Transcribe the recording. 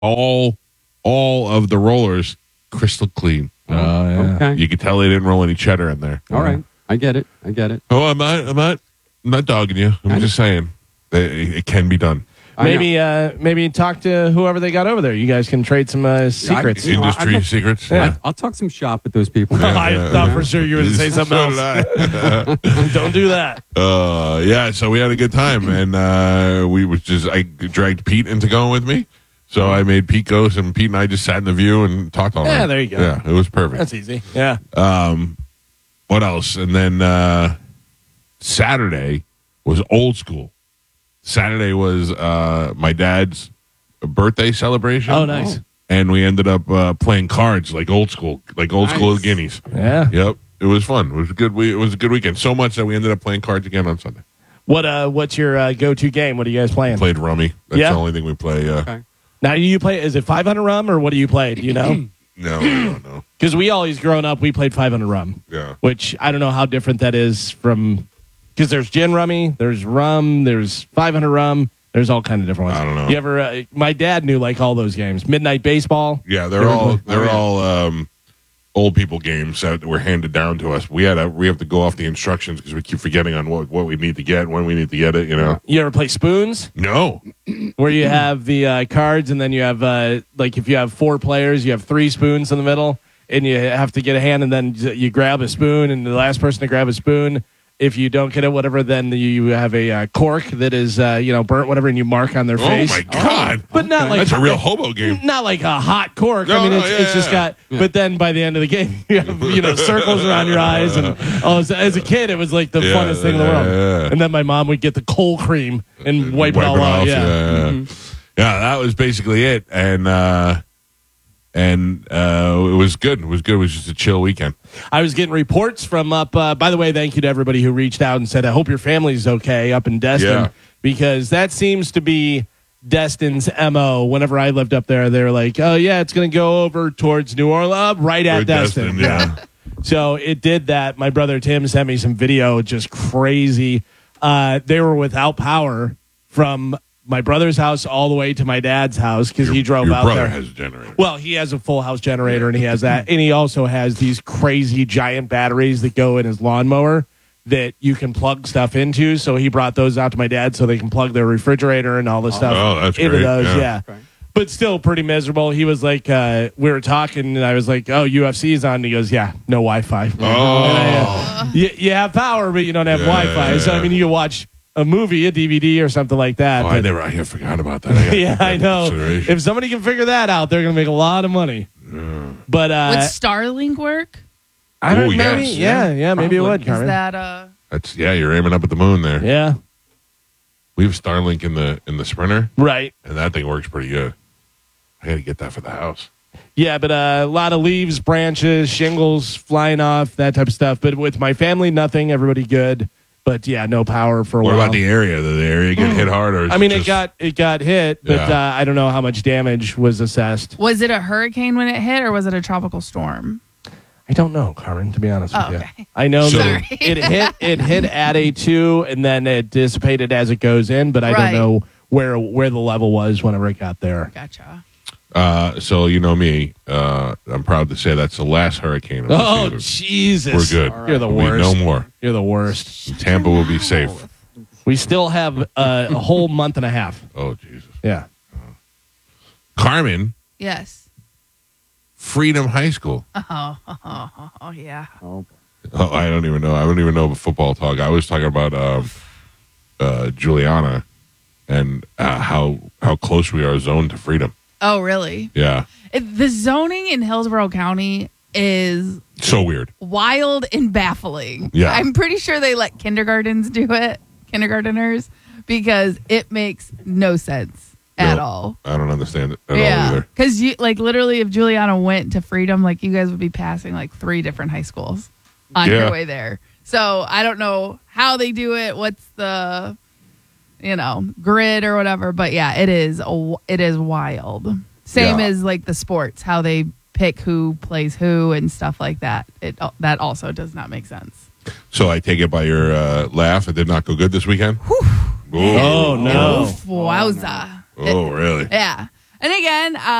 all of the rollers crystal clean. Yeah. Okay. You could tell they didn't roll any cheddar in there. All right. I get it. Oh, I'm not dogging you. I'm just saying it can be done. Maybe talk to whoever they got over there. You guys can trade some secrets. You know, Industry secrets. Yeah. I'll talk some shop with those people. I thought for sure you were going to say something else. Don't do that. So we had a good time, and I dragged Pete into going with me. So I made Pete go, and Pete and I just sat in the view and talked all night. Yeah, there you go. Yeah, it was perfect. That's easy. Yeah. What else? And then Saturday was old school. Saturday was my dad's birthday celebration. Oh, nice. And we ended up playing cards like old school guineas. Yeah. Yep. It was fun. It was good. It was a good weekend. So much that we ended up playing cards again on Sunday. What's your go-to game? What are you guys playing? Played rummy. That's the only thing we play. Okay. Now, do you play? Is it 500 rum or what do you play? Do you know? No, I don't know. Because we always growing up, we played 500 rum. Yeah. Which I don't know how different that is from. Because there's gin rummy, there's rum, there's 500 rum, there's all kind of different ones. I don't know. You ever? My dad knew like all those games. Midnight Baseball. Yeah, they're all old people games that were handed down to us. We have to go off the instructions because we keep forgetting on what we need to get, when we need to get it. You know. You ever play spoons? No. Where you have the cards and then you have like if you have 4 players, you have 3 spoons in the middle, and you have to get a hand, and then you grab a spoon, and the last person to grab a spoon. If you don't get it, whatever, then you have a cork that is, burnt, whatever, and you mark on their face. Oh, my God. But not like That's a real hobo game. Not like a hot cork. No, I mean, no, it's just got. But then by the end of the game, you have circles around your eyes, and as a kid, it was like the funnest thing in the world. Yeah. And then my mom would get the cold cream and wipe it all off. Yeah. Yeah, that was basically it, and it was good. It was good. It was just a chill weekend. I was getting reports from up. By the way, thank you to everybody who reached out and said, "I hope your family's okay up in Destin," because that seems to be Destin's MO. Whenever I lived up there, they were like, "Oh yeah, it's going to go over towards New Orleans, right at Destin." Yeah. So it did that. My brother Tim sent me some video, just crazy. They were without power from my brother's house all the way to my dad's house because he drove out there. Your brother has a generator. Well, he has a full house generator, and he has that. And he also has these crazy giant batteries that go in his lawnmower that you can plug stuff into. So he brought those out to my dad so they can plug their refrigerator and all this stuff that's into great. those. Yeah. Yeah. But still pretty miserable. He was like, we were talking, and I was like, "Oh, UFC's on." And he goes, "Yeah, no Wi-Fi." Oh. You have power, but you don't have Wi-Fi. So, I mean, you can watch a movie, a DVD, or something like that. I forgot about that. Yeah, I know. If somebody can figure that out, they're going to make a lot of money. But would Starlink work? I don't know. Yes. Yeah, maybe it would, Is Carmen. that That's you're aiming up at the moon there. Yeah, We have Starlink in the Sprinter, right. and that thing works pretty good. I got to get that for the house. Yeah, but a lot of leaves, branches, shingles flying off, that type of stuff. But with my family, nothing. Everybody good. But yeah, no power for a while. What about the area? Did the area get hit hard? Or it got hit, but I don't know how much damage was assessed. was it a hurricane when it hit, or was it a tropical storm? I don't know, Carmen, to be honest with you. Okay. I know Sorry. that it hit at a 2 and then it dissipated as it goes in, but I don't know where the level was whenever it got there. Gotcha. So you know me, I'm proud to say that's the last hurricane. Oh, Jesus. We're good. Right. You're the There'll be worst. no more. You're the worst. Tampa will be safe. We still have a whole month and a half. Oh, Jesus. Yeah. Carmen, Yes. Freedom High School. Oh yeah. Oh, I don't even know. I don't even know football talk. I was talking about Juliana and how close we are zoned to freedom. Oh really? Yeah. The zoning in Hillsborough County is So weird. wild and baffling. Yeah. I'm pretty sure they let kindergartens do it, kindergarteners, because it makes no sense at all. I don't understand it at all either. Because you literally, if Juliana went to Freedom, you guys would be passing 3 different high schools on your way there. So I don't know how they do it. What's the grid or whatever? But yeah, it is wild. Same as the sports, how they pick who plays who and stuff like that. That also does not make sense. So I take it by your laugh. It did not go good this weekend. Oh no! Wowza! Oh, really? Yeah. And again,